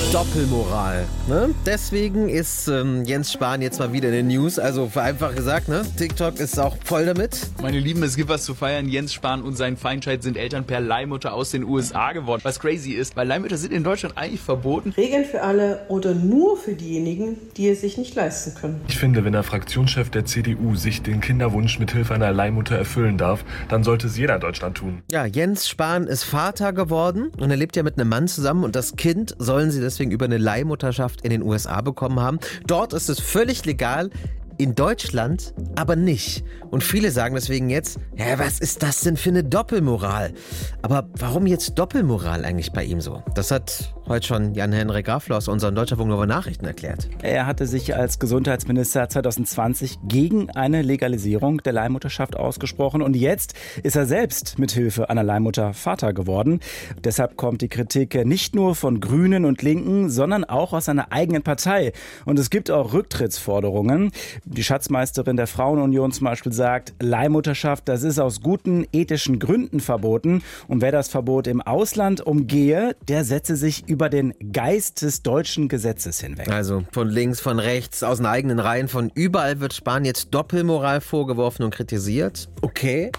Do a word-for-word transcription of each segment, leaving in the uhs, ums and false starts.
Doppelmoral. Ne? Deswegen ist ähm, Jens Spahn jetzt mal wieder in den News. Also vereinfacht gesagt, ne? TikTok ist auch voll damit. Meine Lieben, es gibt was zu feiern. Jens Spahn und sein Feinscheid sind Eltern per Leihmutter aus den U S A geworden. Was crazy ist, weil Leihmütter sind in Deutschland eigentlich verboten. Regeln für alle oder nur für diejenigen, die es sich nicht leisten können. Ich finde, wenn der Fraktionschef der C D U sich den Kinderwunsch mit Hilfe einer Leihmutter erfüllen darf, dann sollte es jeder in Deutschland tun. Ja, Jens Spahn ist Vater geworden und er lebt ja mit einem Mann zusammen und das Kind sollen sie deswegen über eine Leihmutterschaft in den U S A bekommen haben. Dort ist es völlig legal, in Deutschland aber nicht. Und viele sagen deswegen jetzt, ja, was ist das denn für eine Doppelmoral? Aber warum jetzt Doppelmoral eigentlich bei ihm so? Das hat heute schon Jan-Henrik Grafler aus unseren Deutschlandfunk Nova Nachrichten erklärt. Er hatte sich als Gesundheitsminister zwanzig zwanzig gegen eine Legalisierung der Leihmutterschaft ausgesprochen. Und jetzt ist er selbst mit Hilfe einer Leihmutter Vater geworden. Deshalb kommt die Kritik nicht nur von Grünen und Linken, sondern auch aus seiner eigenen Partei. Und es gibt auch Rücktrittsforderungen. Die Schatzmeisterin der Frauenunion zum Beispiel sagt, Leihmutterschaft, das ist aus guten ethischen Gründen verboten. Und wer das Verbot im Ausland umgehe, der setze sich über den Geist des deutschen Gesetzes hinweg. Also von links, von rechts, aus den eigenen Reihen, von überall wird Spahn jetzt Doppelmoral vorgeworfen und kritisiert. Okay,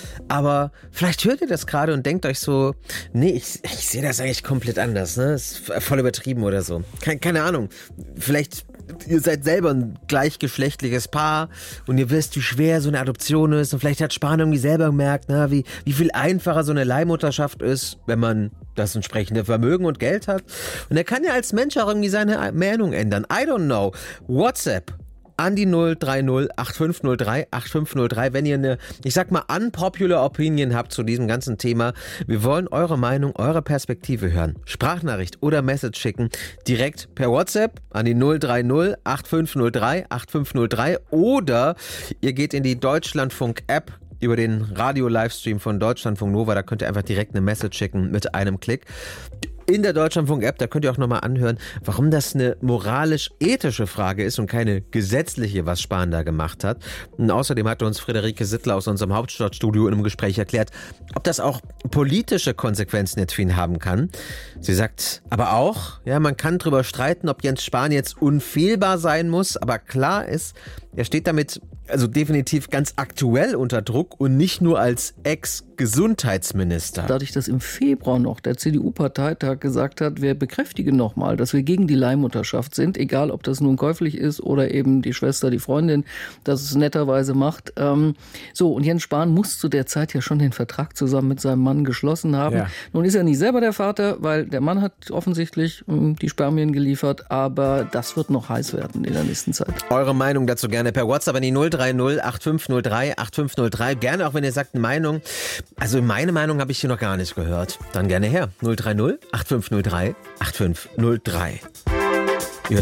aber vielleicht hört ihr das gerade und denkt euch so, nee, ich, ich sehe das eigentlich komplett anders, ne? Ist voll übertrieben oder so. Keine, keine Ahnung, vielleicht ihr seid selber ein gleichgeschlechtliches Paar und ihr wisst, wie schwer so eine Adoption ist und vielleicht hat Spahn irgendwie selber gemerkt, na, wie, wie viel einfacher so eine Leihmutterschaft ist, wenn man das entsprechende Vermögen und Geld hat. Und er kann ja als Mensch auch irgendwie seine Meinung ändern. I don't know. WhatsApp an die null drei null acht fünf null drei acht fünf null drei, wenn ihr eine, ich sag mal, unpopular Opinion habt zu diesem ganzen Thema. Wir wollen eure Meinung, eure Perspektive hören. Sprachnachricht oder Message schicken, direkt per WhatsApp an die null drei null acht fünf null drei acht fünf null drei oder ihr geht in die Deutschlandfunk-App über den Radio-Livestream von Deutschlandfunk Nova, da könnt ihr einfach direkt eine Message schicken mit einem Klick. In der Deutschlandfunk-App, da könnt ihr auch nochmal anhören, warum das eine moralisch-ethische Frage ist und keine gesetzliche, was Spahn da gemacht hat. Und außerdem hat uns Friederike Sittler aus unserem Hauptstadtstudio in einem Gespräch erklärt, ob das auch politische Konsequenzen jetzt für ihn haben kann. Sie sagt aber auch, ja, man kann drüber streiten, ob Jens Spahn jetzt unfehlbar sein muss, aber klar ist, er steht damit also definitiv ganz aktuell unter Druck und nicht nur als Ex-Gesundheitsminister. Dadurch, dass im Februar noch der C D U-Parteitag gesagt hat, wir bekräftigen nochmal, dass wir gegen die Leihmutterschaft sind, egal ob das nun käuflich ist oder eben die Schwester, die Freundin, das es netterweise macht. Ähm, so, und Jens Spahn muss zu der Zeit ja schon den Vertrag zusammen mit seinem Mann geschlossen haben. Ja. Nun ist er nicht selber der Vater, weil der Mann hat offensichtlich ähm, die Spermien geliefert, aber das wird noch heiß werden in der nächsten Zeit. Eure Meinung dazu gerne per WhatsApp an die null drei null acht fünf null drei acht fünf null drei. Gerne auch, wenn ihr sagt, eine Meinung. Also meine Meinung habe ich hier noch gar nicht gehört. Dann gerne her. null drei null acht fünf null drei acht fünf null drei.